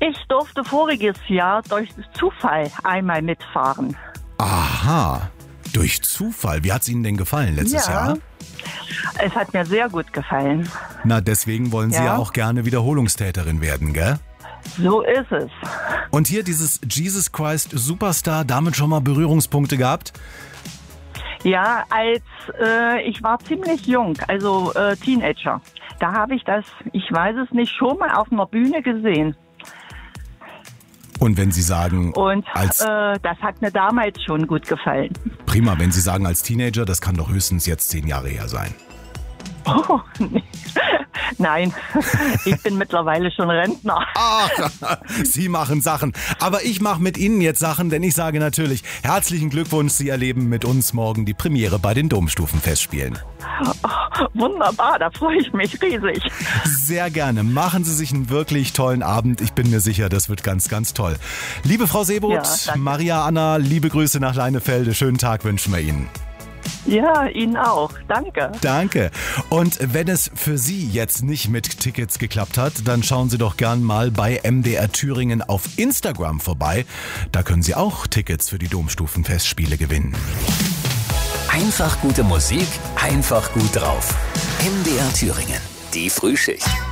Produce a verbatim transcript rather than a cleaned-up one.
Ich durfte voriges Jahr durch Zufall einmal mitfahren. Aha, durch Zufall. Wie hat es Ihnen denn gefallen letztes Ja. Jahr? Es hat mir sehr gut gefallen. Na, deswegen wollen Sie ja, Ja. auch gerne Wiederholungstäterin werden, gell? So ist es. Und hier dieses Jesus Christ Superstar, damit schon mal Berührungspunkte gehabt? Ja, als äh, ich war ziemlich jung, also äh, Teenager. Da habe ich das, ich weiß es nicht, schon mal auf einer Bühne gesehen. Und wenn Sie sagen, Und als äh, das hat mir damals schon gut gefallen. prima, wenn Sie sagen als Teenager, das kann doch höchstens jetzt zehn Jahre her sein. Oh, nee. Nein, ich bin mittlerweile schon Rentner. Ach, Sie machen Sachen. Aber ich mache mit Ihnen jetzt Sachen, denn ich sage natürlich, herzlichen Glückwunsch, Sie erleben mit uns morgen die Premiere bei den Domstufenfestspielen. Oh, wunderbar, da freue ich mich riesig. Sehr gerne. Machen Sie sich einen wirklich tollen Abend. Ich bin mir sicher, das wird ganz, ganz toll. Liebe Frau Seeboth, Ja, danke. Maria Anna, liebe Grüße nach Leinefelde. Schönen Tag wünschen wir Ihnen. Ja, Ihnen auch. Danke. Danke. Und wenn es für Sie jetzt nicht mit Tickets geklappt hat, dann schauen Sie doch gern mal bei M D R Thüringen auf Instagram vorbei. Da können Sie auch Tickets für die Domstufenfestspiele gewinnen. Einfach gute Musik, einfach gut drauf. M D R Thüringen, die Frühschicht.